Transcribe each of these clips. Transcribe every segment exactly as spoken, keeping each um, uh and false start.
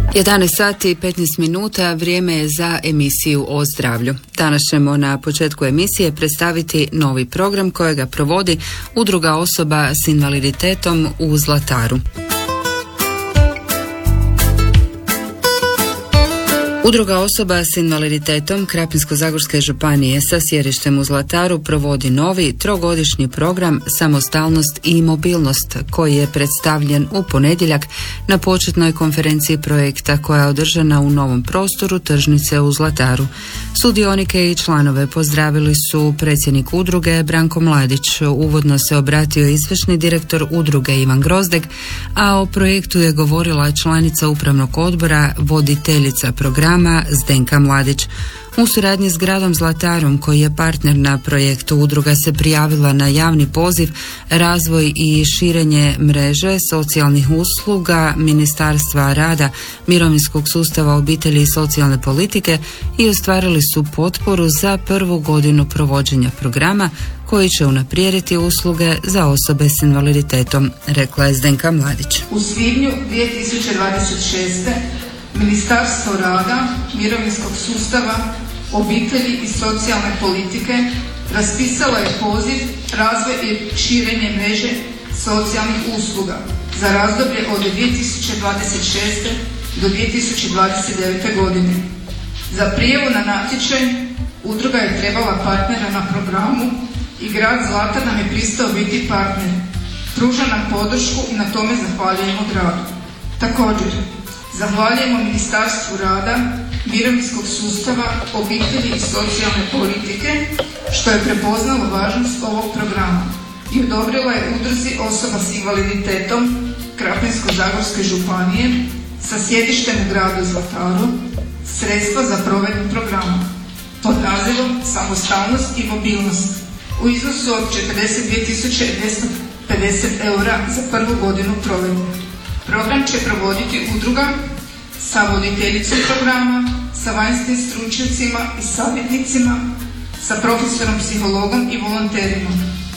jedanaest sati i petnaest minuta, vrijeme je za emisiju o zdravlju. Danas ćemo na početku emisije predstaviti novi program kojega provodi Udruga osoba s invaliditetom u Zlataru. Udruga osoba s invaliditetom Krapinsko-zagorske županije sa sjedištem u Zlataru provodi novi trogodišnji program Samostalnost i mobilnost koji je predstavljen u ponedjeljak na početnoj konferenciji projekta koja je održana u novom prostoru tržnice u Zlataru. Sudionike i članove pozdravili su predsjednik udruge Branko Mladić. Uvodno se obratio izvršni direktor udruge Ivan Grozdek, a o projektu je govorila članica upravnog odbora, voditeljica programa Zdenka Mladić. U suradnji s gradom Zlatarom, koji je partner na projektu, udruga se prijavila na javni poziv razvoj i širenje mreže socijalnih usluga Ministarstva rada, mirovinskog sustava, obitelji i socijalne politike i ostvarili su potporu za prvu godinu provođenja programa koji će unaprijediti usluge za osobe s invaliditetom, rekla je Zdenka Mladić. U svibnju dvije tisuće dvadeset šeste. Ministarstvo rada, mirovinskog sustava, obitelji i socijalne politike raspisalo je poziv razvoj i širenje mreže socijalnih usluga za razdoblje od dvije tisuće dvadeset šeste. do dvije tisuće dvadeset devete. godine. Za prijavu na natječaj udruga je trebala partnera na programu i grad Zlatar nam je pristao biti partner. Pruža nam podršku i na tome zahvaljujemo gradu. Također, zahvaljujemo Ministarstvu rada, mirovinskog sustava, obitelji i socijalne politike što je prepoznalo važnost ovog programa i odobrila je udruzi osoba s invaliditetom Krapinsko-zagorske županije sa sjedištem u gradu Zlataru sredstva za provedbu programa pod nazivom Samostalnost i mobilnost u iznosu od četrdeset dvije tisuće dvjesto pedeset eura za prvu godinu provedbe. Program će provoditi udruga sa voditeljicom programa, sa vanjskim stručnjacima i savjetnicima, sa profesorom, psihologom i volonterima.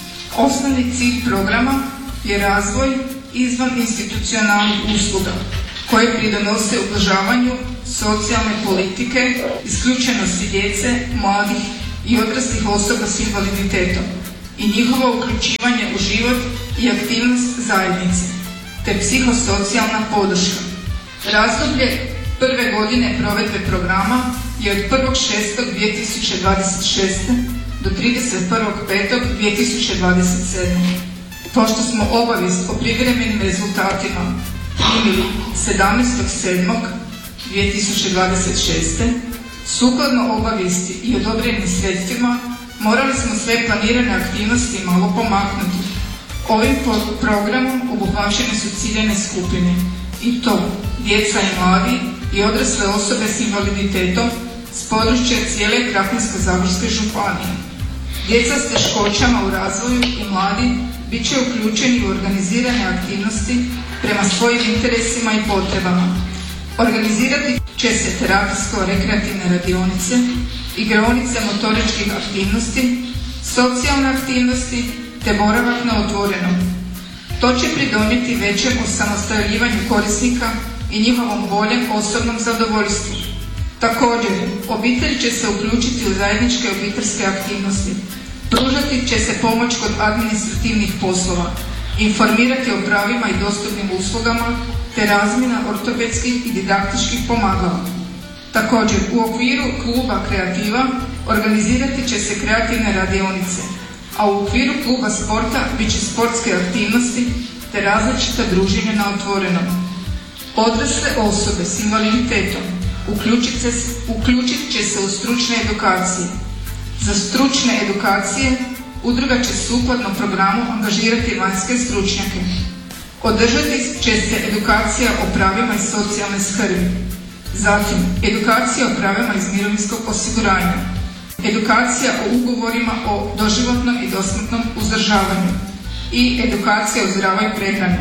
Osnovni cilj programa je razvoj izvan institucionalnih usluga koje pridonose ublažavanju socijalne politike, isključenosti djece, mladih i odraslih osoba s invaliditetom i njihovo uključivanje u život i aktivnost zajednice, te psihosocijalna podrška. Razdoblje prve godine provedbe programa je od prvog šestog dvije tisuće dvadeset šeste. do trideset prvog petog dvije tisuće dvadeset sedme. Pošto smo obavijest o privremenim rezultatima primili sedamnaestog sedmog dvije tisuće dvadeset šeste. sukladno obavijesti i odobrenim sredstvima morali smo sve planirane aktivnosti malo pomaknuti. Ovim programom obuhvaćene su ciljane skupine i to djeca i mladi i odrasle osobe s invaliditetom s područja cijele Krapinsko-zagorske županije. Djeca s teškoćama u razvoju i mladi bit će uključeni u organizirane aktivnosti prema svojim interesima i potrebama. Organizirati će se terapijsko-rekreativne radionice, igraonice motoričkih aktivnosti, socijalne aktivnosti te boravak na otvorenom. To će pridonijeti većem osamostaljivanju korisnika i njihovom boljem osobnom zadovoljstvu. Također, obitelj će se uključiti u zajedničke obiteljske aktivnosti. Pružati će se pomoć kod administrativnih poslova, informirati o pravima i dostupnim uslugama te razmjena ortopedskih i didaktičkih pomagala. Također, u okviru kluba Kreativa organizirati će se kreativne radionice, a u okviru kluba sporta bit će sportske aktivnosti te različita druženja na otvorenom. Odrasle osobe s invaliditetom uključit, se, uključit će se u stručne edukacije. Za stručne edukacije udruga će sukladno programu angažirati vanjske stručnjake. Održati će se edukacija o pravima iz socijalne skrbi. Zatim, edukacija o pravima iz mirovinskog osiguranja. Edukacija o ugovorima o doživotnom i dosmrtnom uzdržavanju i edukacija o zdravoj prehrani.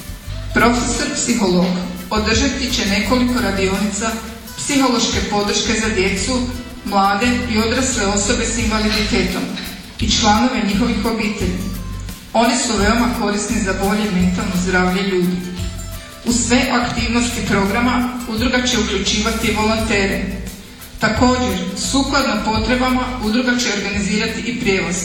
Profesor psiholog održati će nekoliko radionica psihološke podrške za djecu, mlade i odrasle osobe s invaliditetom i članove njihovih obitelji. One su veoma korisne za bolje mentalno zdravlje ljudi. U sve aktivnosti programa udruga će uključivati volontere. Također, sukladno potrebama, udruga će organizirati i prijevoz.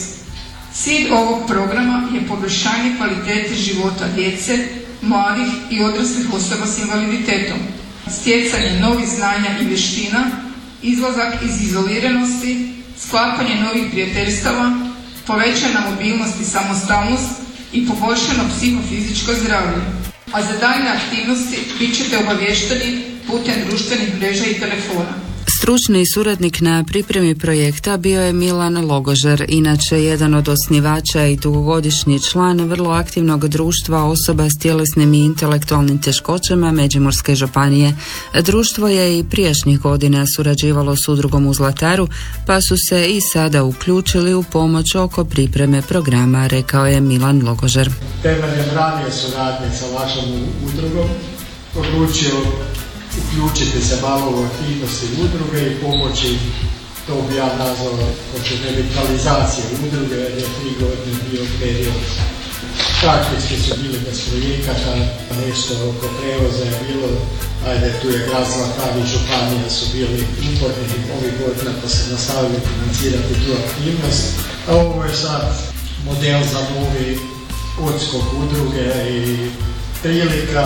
Cilj ovog programa je poboljšanje kvalitete života djece, mladih i odraslih osoba s invaliditetom, stjecanje novih znanja i vještina, izlazak iz izoliranosti, sklapanje novih prijateljstava, povećana mobilnost i samostalnost i poboljšano psihofizičko zdravlje. A za daljne aktivnosti bit ćete obavješteni putem društvenih mreža i telefona. Stručni suradnik na pripremi projekta bio je Milan Logožer, inače jedan od osnivača i dugogodišnji član vrlo aktivnog društva osoba s tjelesnim i intelektualnim teškoćama Međimurske županije. Društvo je i prijašnjih godina surađivalo s udrugom u Zlataru, pa su se i sada uključili u pomoć oko pripreme programa, rekao je Milan Logožer. Temeljem ranije suradnje sa vašom udrugom odlučio uključiti se malo u aktivnosti udruge i pomoći, to bi ja nazvao revitalizacije udruge, jer je tri godine bio period. Praktički su bili bez projekata, nešto oko prevoza je bilo, ajde tu je grad Zlatar i županija su bili uporni ovih godina pa se nastavili financirati tu aktivnost. A ovo je sad model za novi odskok udruge i prilika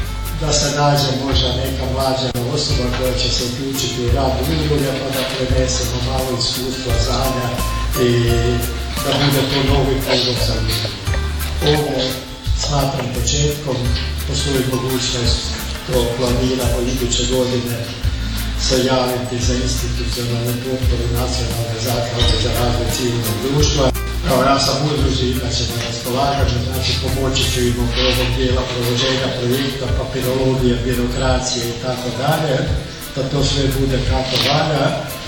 da se nađe možda neka mlađa osoba koja će se uključiti u rad udruge pa da prenesemo malo iskustva, znanja i da bude to novi pogled za udruge. Ovo smatram početkom, postoji mogućnost, to planiramo iduće godine se javiti za institucionalnu potporu Nacionalne zaklade za razvoj civilnog društva. Kao ja sam udruži, inače na raspolaganju, znači pomoći ću im oko ovog dijela provođenja projekta, papirologije, birokracije i tako dalje, da to sve bude kako valja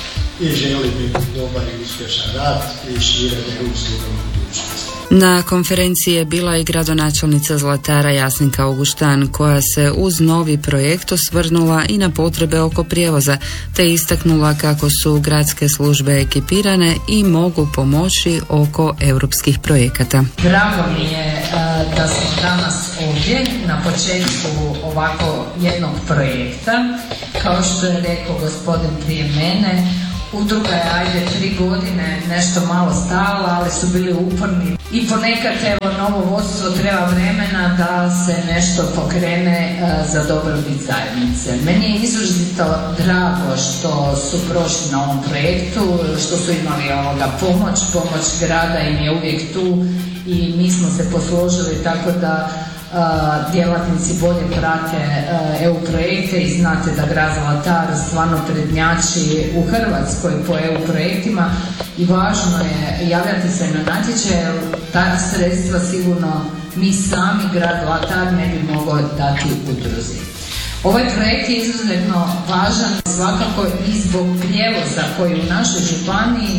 i želim im dobar i uspješan rad i širenje usluga u budućnosti. Na konferenciji je bila i gradonačelnica Zlatara Jasminka Auguštan, koja se uz novi projekt osvrnula i na potrebe oko prijevoza, te istaknula kako su gradske službe ekipirane i mogu pomoći oko europskih projekata. Drago mi je da smo danas ovdje na početku ovako jednog projekta. Kao što je rekao gospodin prije mene, udruga je ajde tri godine nešto malo stala, ali su bili uporni i ponekad evo novo vodstvo treba vremena da se nešto pokrene uh, za dobrobit zajednice. Meni je izrazito drago što su prošli na ovom projektu, što su imali ovoga pomoć, pomoć grada im je uvijek tu i mi smo se posložili tako da Uh, djelatnici bolje prate uh, E U projekte i znate da grad Zlatar stvarno prednjači u Hrvatskoj po E U projektima i važno je javljati se na natječaje, ta sredstva sigurno mi sami, grad Zlatar, ne bi mogao dati udruzi. Ovaj projekt je izuzetno važan svakako i zbog prijevoza koji u našoj županiji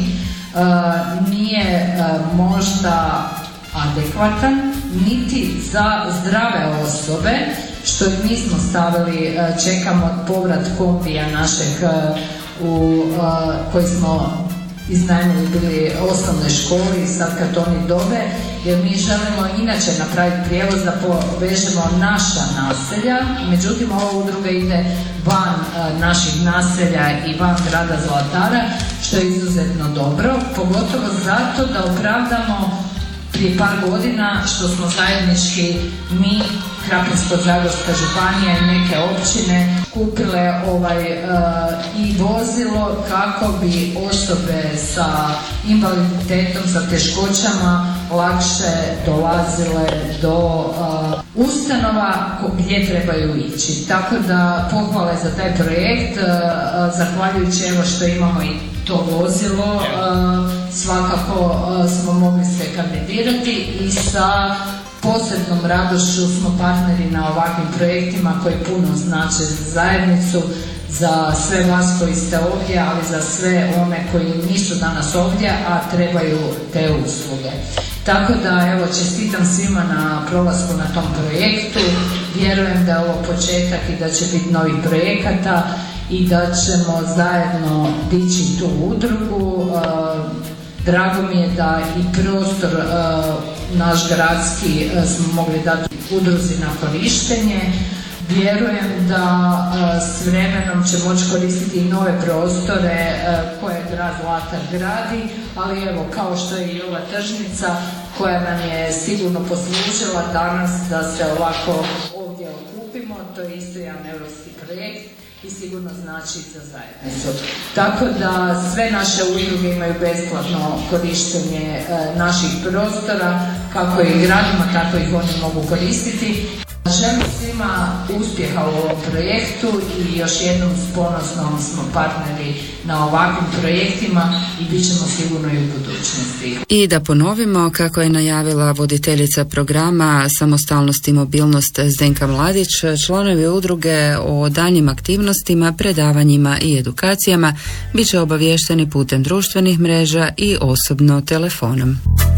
uh, nije uh, možda adekvatan niti za zdrave osobe, što i mi smo stavili, čekamo povrat kombija našeg u, koji smo iznajmili bili osnovnoj školi, sad kad oni dobe, jer mi želimo inače napraviti prijevoz da povežemo naša naselja, međutim ova udruga ide van naših naselja i van grada Zlatara, što je izuzetno dobro, pogotovo zato da opravdamo prije par godina što smo zajednički mi, Krapinsko-zagorska županija i neke općine kupile ovaj uh, i vozilo kako bi osobe sa invaliditetom, sa teškoćama lakše dolazile do uh, ustanova gdje trebaju ići. Tako da pohvale za taj projekt, uh, zahvaljujući evo što imamo i to vozilo, uh, svakako uh, smo mogli se kandidirati i sa posebnom radošću smo partneri na ovakvim projektima koji puno znače za zajednicu, za sve vas koji ste ovdje, ali za sve one koji nisu danas ovdje, a trebaju te usluge. Tako da evo čestitam svima na prolasku na tom projektu, vjerujem da je ovo početak i da će biti novih projekata i da ćemo zajedno dići tu udrugu. Drago mi je da i prostor naš gradski smo mogli dati udruzi na korištenje. Vjerujem da s vremenom će moći koristiti i nove prostore koje grad Zlatar gradi, ali evo, kao što je i ova tržnica koja nam je sigurno poslužila danas da se ovako ovdje okupimo, to je isto jedan europski projekt i sigurno znači za zajednicu. Tako da sve naše udruge imaju besplatno korištenje naših prostora, kako i gradima, tako ih oni mogu koristiti. Želim svima uspjeha u ovom projektu i još jednom s ponosnom smo partneri na ovakvim projektima i bit ćemo sigurno i u budućnosti. I da ponovimo, kako je najavila voditeljica programa Samostalnost i mobilnost Zdenka Mladić, članovi udruge o daljnjim aktivnostima, predavanjima i edukacijama bit će obavješteni putem društvenih mreža i osobno telefonom.